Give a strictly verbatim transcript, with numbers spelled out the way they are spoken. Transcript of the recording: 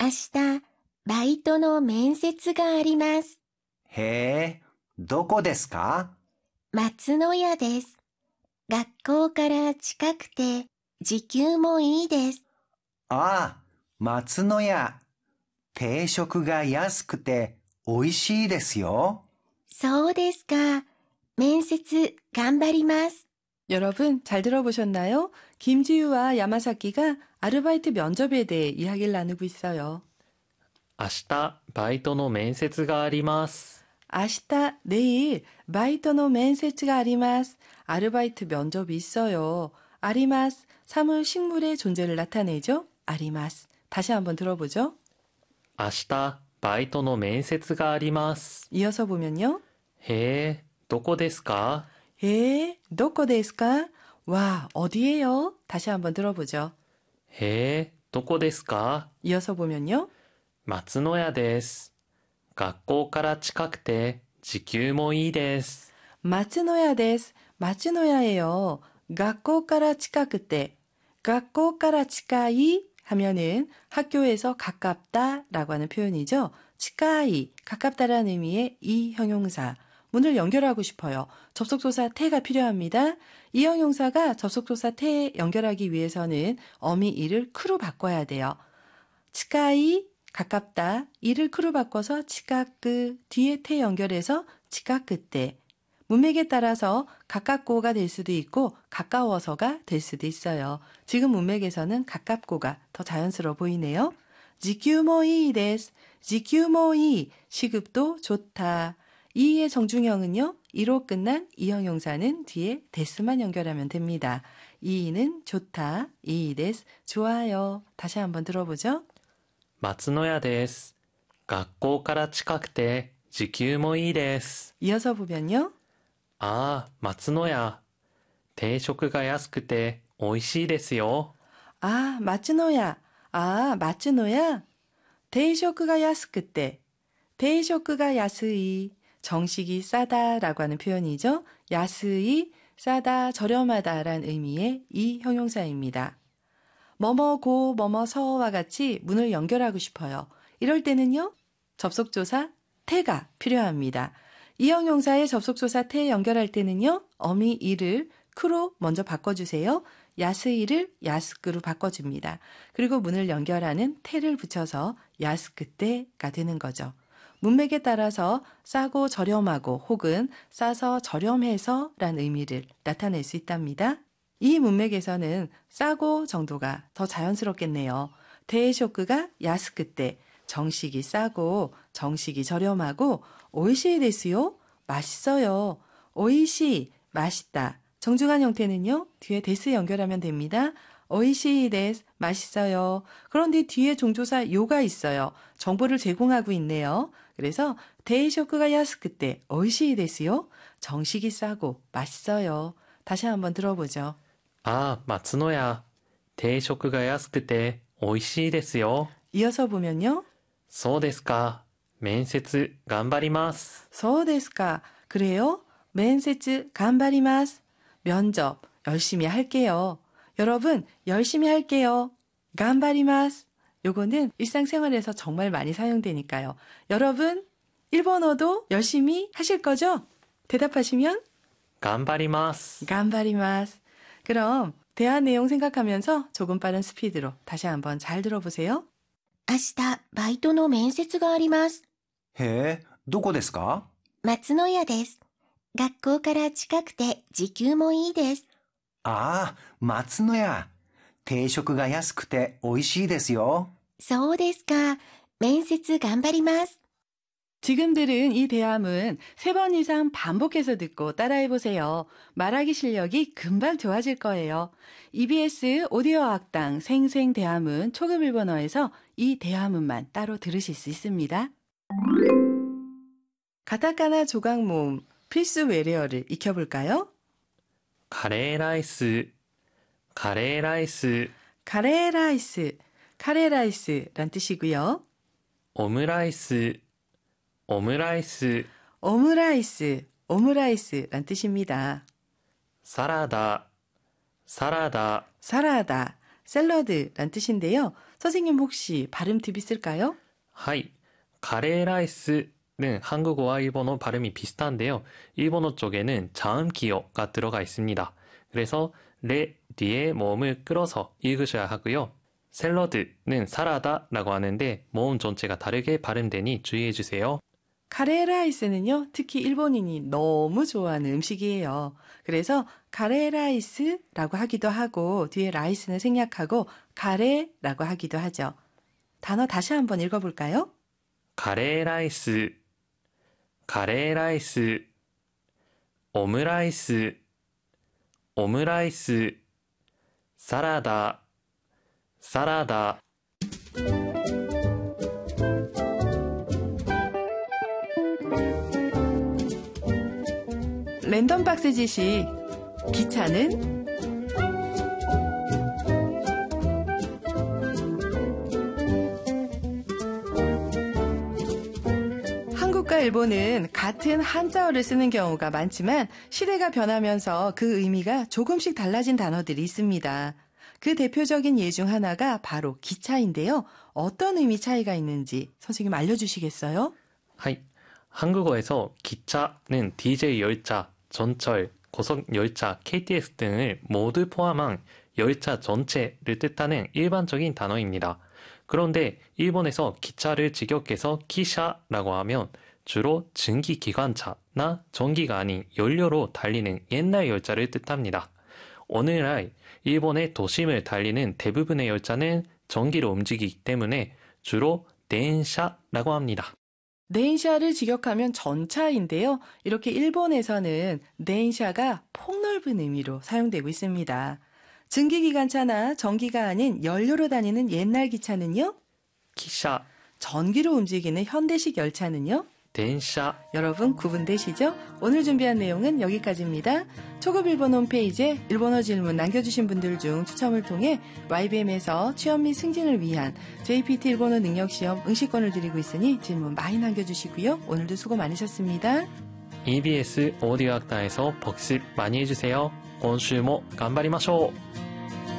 明日、バイトの面接があります。 へえ、どこですか？ 松の屋です。学校から近くて、時給もいいです。 ああ、松の屋。定食が安くて美味しいですよ。 そうですか。面接頑張ります。 여러분 잘 들어보셨나요? 김지유와 야마사키가 아르바이트 면접에 대해 이야기를 나누고 있어요. 明日、バイトの面接があります。 아시타 내일 바이토노 면세츠가 아리마스. 아르바이트 면접이 있어요. 아리마스 사물 식물의 존재를 나타내죠. 아리마스. 다시 한번 들어보죠. 明日、バイトの面接があります。 이어서 보면요. へえ、どこですか？ 에, 도코 데스까? 와, 어디예요? 다시 한번 들어보죠. へえ、どこですか？ 이어서 보면요. 松の屋です。学校から近くて時給もいいです。 마츠노야 데스. 마츠노야예요. 학교가라 치카크때. 학교가라 치카이 하면은 학교에서 가깝다라고 하는 표현이죠. 치카이, 가깝다라는 의미의 이 형용사. 문을 연결하고 싶어요. 접속조사 태가 필요합니다. 이 형용사가 접속조사 태 연결하기 위해서는 어미 이를 크로 바꿔야 돼요. 치카이, 가깝다. 이를 크로 바꿔서 치카크, 뒤에 태 연결해서 치카크때. 문맥에 따라서 가깝고가 될 수도 있고 가까워서가 될 수도 있어요. 지금 문맥에서는 가깝고가 더 자연스러워 보이네요. 지큐모이 데스. 지큐모이 시급도 좋다. 이의 정중형은요. 이로 끝난 이 형용사는 뒤에 데스만 연결하면 됩니다. 이는 좋다. 이 데스 좋아요. 다시 한번 들어보죠. 松の屋です。学校から近くて時給もいいです。 이어서 보면요. ああ、松の屋。定食が安くて美味しいですよ。 아, 마츠노야. 아, 마츠노야. 대쇼크가 야스크때. 대쇼크가 야스이. 정식이 싸다라고 하는 표현이죠. 야스이, 싸다, 저렴하다라는 의미의 이 형용사입니다. 뭐뭐고, 뭐뭐서와 같이 문을 연결하고 싶어요. 이럴 때는요. 접속조사 태가 필요합니다. 이 형용사의 접속조사 태 연결할 때는요. 어미 이를 크로 먼저 바꿔주세요. 야스이를 야스크로 바꿔줍니다. 그리고 문을 연결하는 태를 붙여서 야스크때가 되는 거죠. 문맥에 따라서 싸고 저렴하고 혹은 싸서 저렴해서 라는 의미를 나타낼 수 있답니다. 이 문맥에서는 싸고 정도가 더 자연스럽겠네요. 대쇼크가 야스크때, 정식이 싸고 정식이 저렴하고 오이시 데스요? 맛있어요. 오이시, 맛있다. 정중한 형태는요. 뒤에 데스 연결하면 됩니다. 오이시 데스, 맛있어요. 그런데 뒤에 종조사 요가 있어요. 정보를 제공하고 있네요. 그래서 대쇼크가 야스크때 오이시 데스요. 정식이 싸고 맛있어요. 다시 한번 들어보죠. ああ、松の屋。定食が安くて美味しいですよ。 이어서 보면요. そうですか。面接頑張ります。 소데스까. 그래요? 면세츠 간바리마스. 면접 열심히 할게요. 여러분 열심히 할게요. 간바리마스. 요거는 일상생활에서 정말 많이 사용되니까요. 여러분 일본어도 열심히 하실 거죠? 대답하시면 頑張ります。 간바리마스. 그럼 대화 내용 생각하면서 조금 빠른 스피드로 다시 한번 잘 들어보세요. 明日、バイトの面接があります。 へえ、どこですか？ 松の屋です。学校から近くて時給もいいです。 ああ、松の屋。定食が安くて美味しいですよ。 そうですか。面接頑張ります。 지금 들은 이 대화문 세 번 이상 반복해서 듣고 따라해보세요. 말하기 실력이 금방 좋아질 거예요. 이비에스 오디오 학당 생생 대화문 초급 일본어에서 이 대화문만 따로 들으실 수 있습니다. 가타카나 조각 모음 필수 외래어를 익혀볼까요? カレーライス。カレーライス。 카레라이스, 카레라이스란 뜻이고요. オムライス。オムライス。 오므라이스, 오므라이스란 뜻입니다. サラダ。サラダ。 사라다, 샐러드란 뜻인데요. 선생님 혹시 발음 팁 있을까요? はい。カレーライス는 한국어와 일본어 발음이 비슷한데요. 일본어 쪽에는 자음기어가 들어가 있습니다. 그래서 레 뒤에 모음을 끌어서 읽으셔야 하고요. 샐러드는 사라다라고 하는데 모음 전체가 다르게 발음되니 주의해 주세요. 카레라이스는요, 특히 일본인이 너무 좋아하는 음식이에요. 그래서 카레라이스라고 하기도 하고 뒤에 라이스는 생략하고 카레라고 하기도 하죠. 단어 다시 한번 읽어볼까요? カレーライス、カレーライス、オムライス、オムライス、サラダ、サラダ。 랜덤 박스 지식. 기차는? 한국과 일본은 같은 한자어를 쓰는 경우가 많지만 시대가 변하면서 그 의미가 조금씩 달라진 단어들이 있습니다. 그 대표적인 예 중 하나가 바로 기차인데요. 어떤 의미 차이가 있는지 선생님 알려주시겠어요? はい。 한국어에서 기차는 디제이 열차, 전철, 고속열차, 케이티엑스 등을 모두 포함한 열차 전체를 뜻하는 일반적인 단어입니다. 그런데 일본에서 기차를 직역해서 기샤라고 하면 주로 증기기관차나 전기가 아닌 연료로 달리는 옛날 열차를 뜻합니다. 오늘날 일본의 도심을 달리는 대부분의 열차는 전기로 움직이기 때문에 주로電車라고 합니다. 네인샤를 직역하면 전차인데요. 이렇게 일본에서는 네인샤가 폭넓은 의미로 사용되고 있습니다. 증기기관차나 전기가 아닌 연료로 다니는 옛날 기차는요? 기샤, 전기로 움직이는 현대식 열차는요? 電車. 여러분 구분되시죠? 오늘 준비한 내용은 여기까지입니다. 초급 일본 홈페이지에 일본어 질문 남겨주신 분들 중 추첨을 통해 와이비엠에서 취업 및 승진을 위한 제이피티 일본어 능력시험 응시권을 드리고 있으니 질문 많이 남겨주시고요. 오늘도 수고 많으셨습니다. 이비에스 오디오 학당에서 복습 많이 해주세요. 今週も頑張りましょう.